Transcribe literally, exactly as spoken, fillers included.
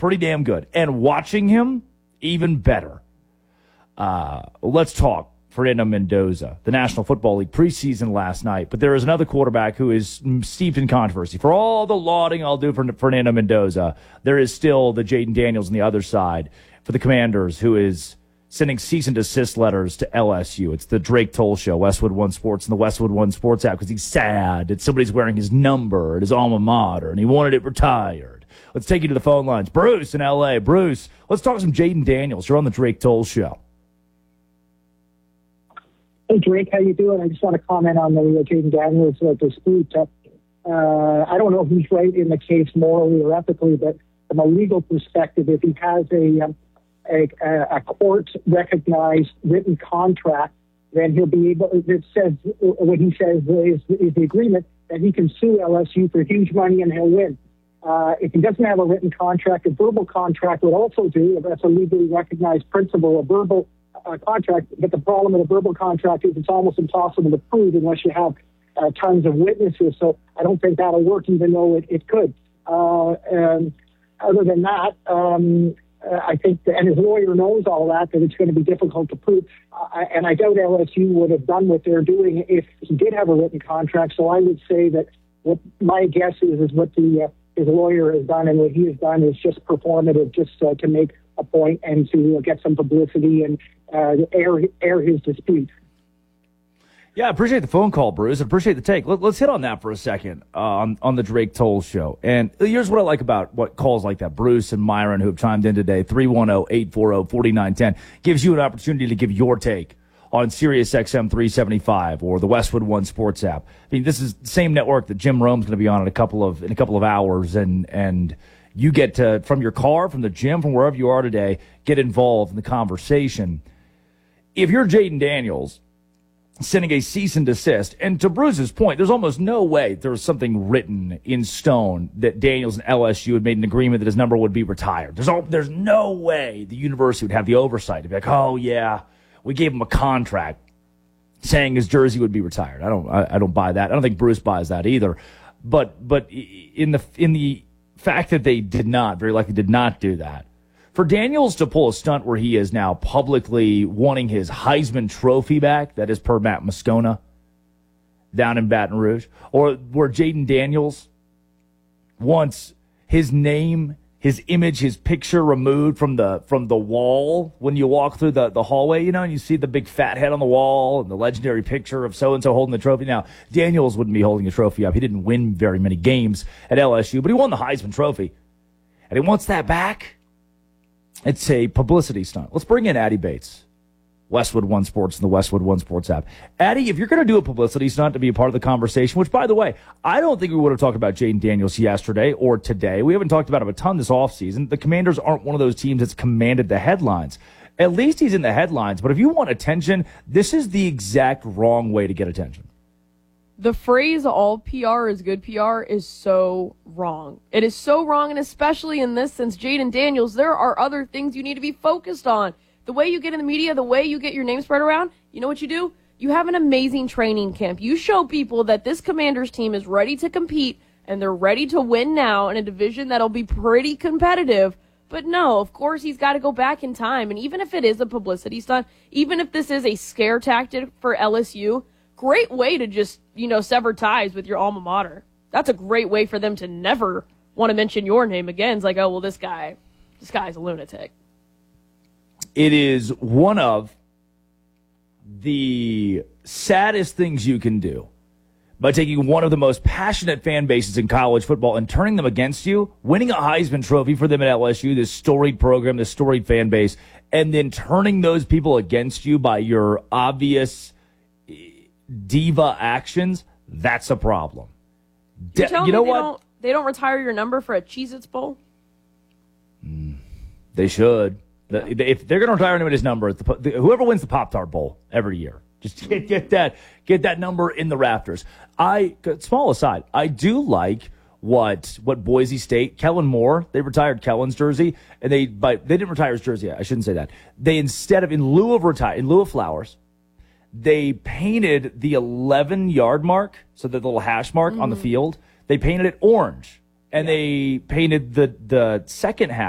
pretty damn good. And watching him, even better. Uh, let's talk Fernando Mendoza, the National Football League preseason last night. But there is another quarterback who is steeped in controversy. For all the lauding I'll do for Fernando Mendoza, there is still the Jaden Daniels on the other side for the Commanders, who is sending cease and desist letters to L S U. It's the Drake Toll Show, Westwood One Sports, and the Westwood One Sports app, because he's sad that somebody's wearing his number at his alma mater, and he wanted it retired. Let's take you to the phone lines. Bruce in L A. Bruce, let's talk some Jaden Daniels. You're on the Drake Toll Show. Hey, Drake, how you doing? I just want to comment on the uh, Jaden Daniels uh, dispute. Uh, I don't know if he's right in the case morally or ethically, but from a legal perspective, if he has a, um, a, a court-recognized written contract, then he'll be able, it says, what he says is, is the agreement that he can sue L S U for huge money and he'll win. Uh, if he doesn't have a written contract, a verbal contract would also do, if that's a legally recognized principle, a verbal Uh, contract, but the problem with a verbal contract is it's almost impossible to prove unless you have uh, tons of witnesses. So I don't think that'll work, even though it, it could. Uh, and other than that, um, uh, I think, that, and his lawyer knows all that, that it's going to be difficult to prove. Uh, and I doubt L S U would have done what they're doing if he did have a written contract. So I would say that what my guess is is what the uh, his lawyer has done, and what he has done is just performative, just uh, to make a point and to uh, get some publicity and uh, air air his dispute. Yeah, I appreciate the phone call, Bruce. I appreciate the take. Let, let's hit on that for a second uh, on, on the Drake Toll Show. And here's what I like about what calls like that. Bruce and Myron, who have chimed in today, three one zero, eight four zero, four nine one zero, gives you an opportunity to give your take on Sirius X M three seventy-five or the Westwood One Sports app. I mean, this is the same network that Jim Rome's going to be on in a couple of in a couple of hours, and and you get to, from your car, from the gym, from wherever you are today, get involved in the conversation. If you're Jaden Daniels sending a cease and desist, and to Bruce's point, there's almost no way there was something written in stone that Daniels and L S U had made an agreement that his number would be retired. There's all, there's no way the university would have the oversight to be like, oh yeah, we gave him a contract saying his jersey would be retired. I don't I, I don't buy that. I don't think Bruce buys that either. But but in the in the fact that they did not, very likely did not do that, for Daniels to pull a stunt where he is now publicly wanting his Heisman Trophy back, that is per Matt Moscona down in Baton Rouge, or where Jaden Daniels wants his name, his image, his picture removed from the from the wall when you walk through the, the hallway, you know, and you see the big fat head on the wall and the legendary picture of so-and-so holding the trophy. Now, Daniels wouldn't be holding a trophy up. He didn't win very many games at L S U, but he won the Heisman Trophy. And he wants that back. It's a publicity stunt. Let's bring in Addy Bates, Westwood One Sports and the Westwood One Sports app. Addy, if you're going to do a publicity stunt to be a part of the conversation, which, by the way, I don't think we would have talked about Jaden Daniels yesterday or today. We haven't talked about him a ton this offseason. The Commanders aren't one of those teams that's commanded the headlines. At least he's in the headlines. But if you want attention, this is the exact wrong way to get attention. The phrase all P R is good P R is so wrong. It is so wrong, and especially in this sense, Jaden Daniels, there are other things you need to be focused on. The way you get in the media, the way you get your name spread around, you know what you do? You have an amazing training camp. You show people that this Commanders team is ready to compete, and they're ready to win now in a division that'll be pretty competitive. But no, of course, he's got to go back in time. And even if it is a publicity stunt, even if this is a scare tactic for L S U, great way to just, you know, sever ties with your alma mater. That's a great way for them to never want to mention your name again. It's like, oh, well, this guy, this guy's a lunatic. It is one of the saddest things you can do by taking one of the most passionate fan bases in college football and turning them against you, winning a Heisman Trophy for them at L S U, this storied program, this storied fan base, and then turning those people against you by your obvious diva actions. That's a problem. De- you you know they what? Don't, they don't retire your number for a Cheez-Its Bowl? Mm, they should. The, if they're going to retire anybody's number, the, the, whoever wins the Pop-Tart Bowl every year, just get, get that get that number in the rafters. I small aside, I do like what what Boise State, Kellen Moore, they retired Kellen's jersey, and they but they didn't retire his jersey. I shouldn't say that. They instead of in lieu of retire in lieu of flowers, they painted the eleven yard mark, so the little hash mark mm. on the field. They painted it orange, and yeah. they painted the the second half